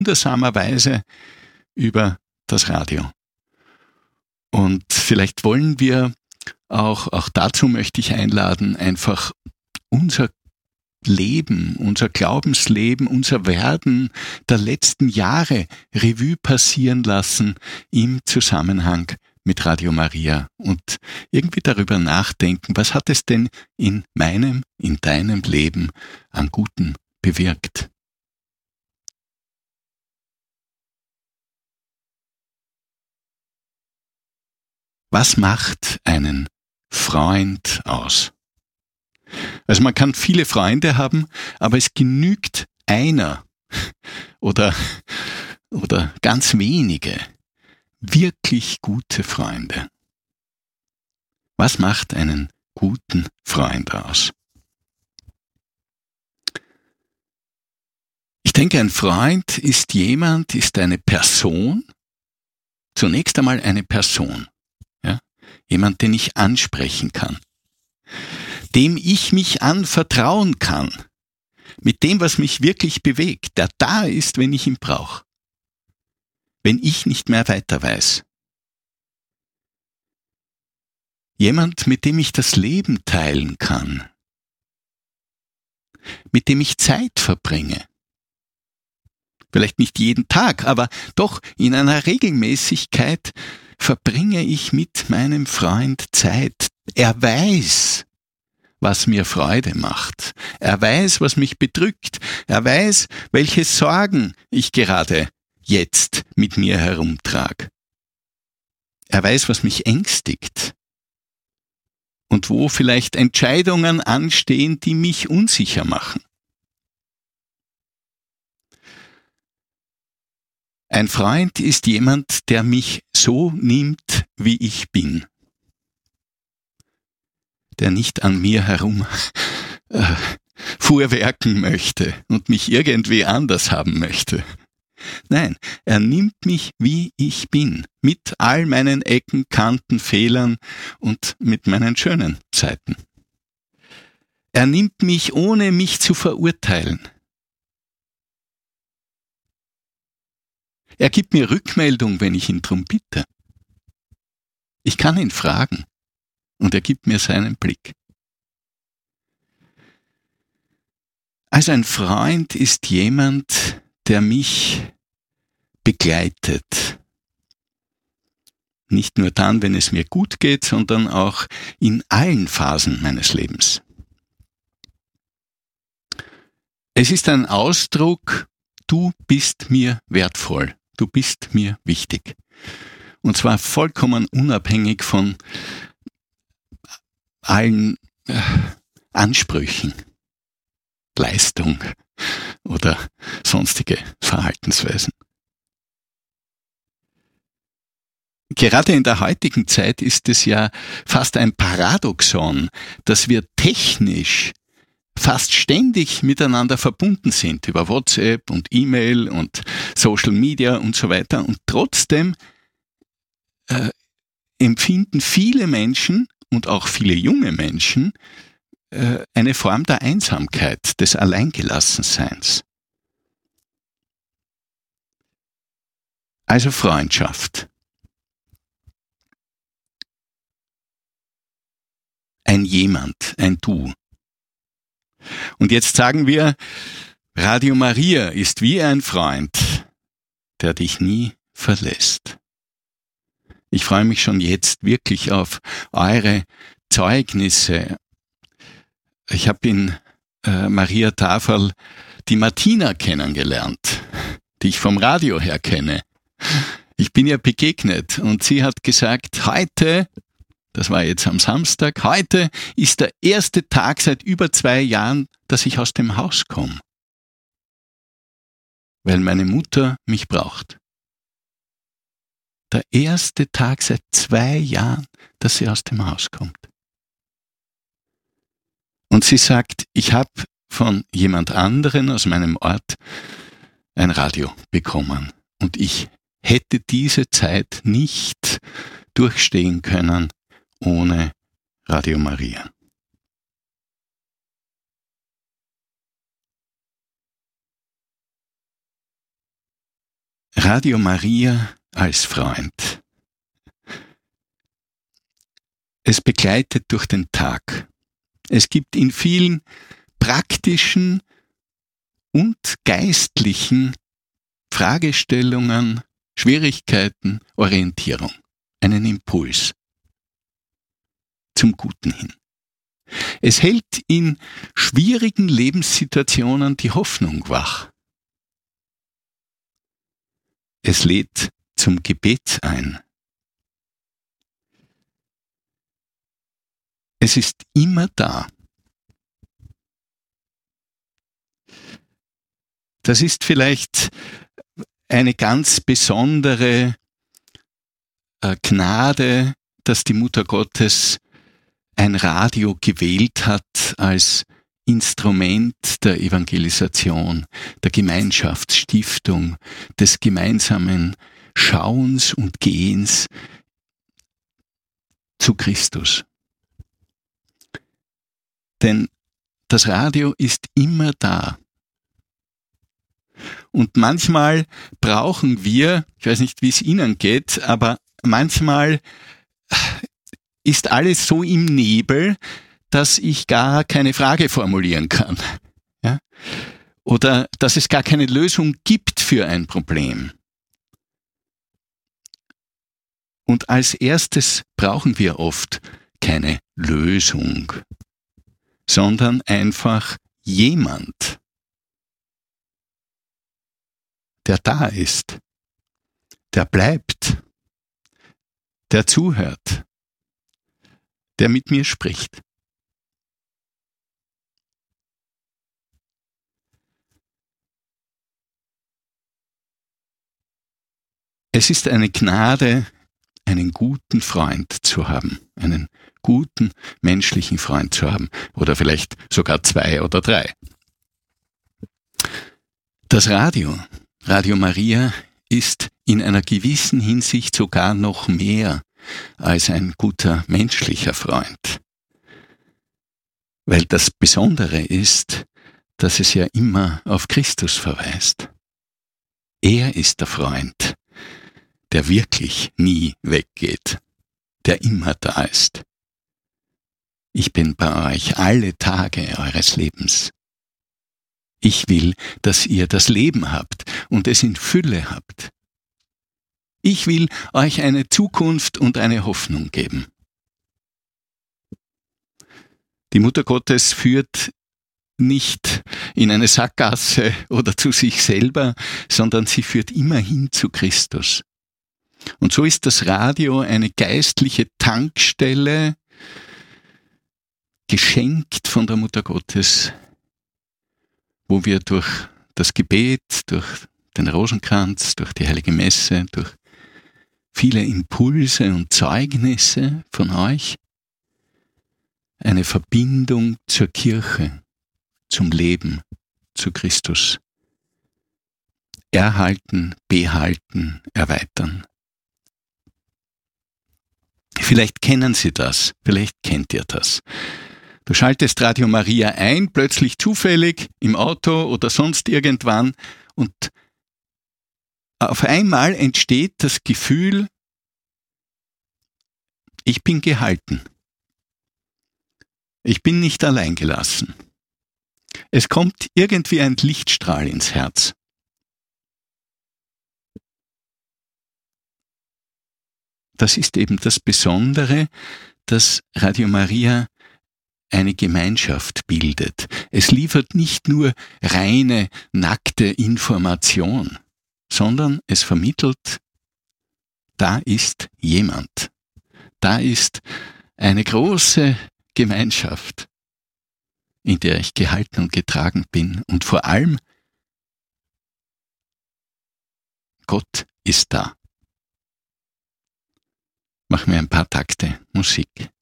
wundersamer Weise über das Radio. Und vielleicht wollen wir auch dazu möchte ich einladen, einfach unser Leben, unser Glaubensleben, unser Werden der letzten Jahre Revue passieren lassen im Zusammenhang mit Radio Maria und irgendwie darüber nachdenken, was hat es denn in meinem, in deinem Leben an Guten bewirkt? Was macht einen Freund aus? Also man kann viele Freunde haben, aber es genügt einer oder ganz wenige wirklich gute Freunde. Was macht einen guten Freund aus? Ich denke, ein Freund ist eine Person, zunächst einmal eine Person, ja? Jemand, den ich ansprechen kann, dem ich mich anvertrauen kann, mit dem, was mich wirklich bewegt, der da ist, wenn ich ihn brauche, wenn ich nicht mehr weiter weiß. Jemand, mit dem ich das Leben teilen kann, mit dem ich Zeit verbringe. Vielleicht nicht jeden Tag, aber doch in einer Regelmäßigkeit verbringe ich mit meinem Freund Zeit. Er weiß, was mir Freude macht. Er weiß, was mich bedrückt. Er weiß, welche Sorgen ich gerade jetzt mit mir herumtrage. Er weiß, was mich ängstigt und wo vielleicht Entscheidungen anstehen, die mich unsicher machen. Ein Freund ist jemand, der mich so nimmt, wie ich bin, der nicht an mir herum fuhrwerken möchte und mich irgendwie anders haben möchte. Nein, er nimmt mich, wie ich bin, mit all meinen Ecken, Kanten, Fehlern und mit meinen schönen Seiten. Er nimmt mich, ohne mich zu verurteilen. Er gibt mir Rückmeldung, wenn ich ihn drum bitte. Ich kann ihn fragen und er gibt mir seinen Blick. Also ein Freund ist jemand, der mich begleitet. Nicht nur dann, wenn es mir gut geht, sondern auch in allen Phasen meines Lebens. Es ist ein Ausdruck, du bist mir wertvoll, du bist mir wichtig. Und zwar vollkommen unabhängig von allen Ansprüchen, Leistung oder sonstige Verhaltensweisen. Gerade in der heutigen Zeit ist es ja fast ein Paradoxon, dass wir technisch fast ständig miteinander verbunden sind, über WhatsApp und E-Mail und Social Media und so weiter. Und trotzdem empfinden viele Menschen und auch viele junge Menschen eine Form der Einsamkeit, des Alleingelassenseins. Also Freundschaft. Ein Jemand, ein Du. Und jetzt sagen wir, Radio Maria ist wie ein Freund, der dich nie verlässt. Ich freue mich schon jetzt wirklich auf eure Zeugnisse. Ich habe in Maria Tafel die Martina kennengelernt, die ich vom Radio her kenne. Ich bin ihr begegnet und sie hat gesagt, heute, das war jetzt am Samstag, heute ist der erste Tag seit über 2 Jahren, dass ich aus dem Haus komme. Weil meine Mutter mich braucht. Der erste Tag seit 2 Jahren, dass sie aus dem Haus kommt. Und sie sagt, ich habe von jemand anderen aus meinem Ort ein Radio bekommen. Und ich hätte diese Zeit nicht durchstehen können ohne Radio Maria. Radio Maria als Freund. Es begleitet durch den Tag. Es gibt in vielen praktischen und geistlichen Fragestellungen, Schwierigkeiten, Orientierung, einen Impuls zum Guten hin. Es hält in schwierigen Lebenssituationen die Hoffnung wach. Es lädt zum Gebet ein. Es ist immer da. Das ist vielleicht eine ganz besondere Gnade, dass die Mutter Gottes ein Radio gewählt hat als Instrument der Evangelisation, der Gemeinschaftsstiftung, des gemeinsamen Schauens und Gehens zu Christus. Denn das Radio ist immer da. Und manchmal brauchen wir, ich weiß nicht, wie es Ihnen geht, aber manchmal ist alles so im Nebel, dass ich gar keine Frage formulieren kann. Ja? Oder dass es gar keine Lösung gibt für ein Problem. Und als erstes brauchen wir oft keine Lösung, sondern einfach jemand, der da ist, der bleibt, der zuhört, der mit mir spricht. Es ist eine Gnade, einen guten Freund zu haben, einen guten menschlichen Freund zu haben, oder vielleicht sogar 2 oder 3. Das Radio Maria, ist in einer gewissen Hinsicht sogar noch mehr als ein guter menschlicher Freund. Weil das Besondere ist, dass es ja immer auf Christus verweist. Er ist der Freund, der wirklich nie weggeht, der immer da ist. Ich bin bei euch alle Tage eures Lebens. Ich will, dass ihr das Leben habt und es in Fülle habt. Ich will euch eine Zukunft und eine Hoffnung geben. Die Mutter Gottes führt nicht in eine Sackgasse oder zu sich selber, sondern sie führt immer hin zu Christus. Und so ist das Radio eine geistliche Tankstelle, geschenkt von der Mutter Gottes, wo wir durch das Gebet, durch den Rosenkranz, durch die Heilige Messe, durch viele Impulse und Zeugnisse von euch eine Verbindung zur Kirche, zum Leben, zu Christus erhalten, behalten, erweitern. Vielleicht kennen Sie das, vielleicht kennt ihr das. Du schaltest Radio Maria ein, plötzlich zufällig, im Auto oder sonst irgendwann, und auf einmal entsteht das Gefühl, ich bin gehalten. Ich bin nicht allein gelassen. Es kommt irgendwie ein Lichtstrahl ins Herz. Das ist eben das Besondere, dass Radio Maria eine Gemeinschaft bildet. Es liefert nicht nur reine, nackte Information, sondern es vermittelt, da ist jemand. Da ist eine große Gemeinschaft, in der ich gehalten und getragen bin. Und vor allem, Gott ist da. Mach mir ein paar Takte Musik.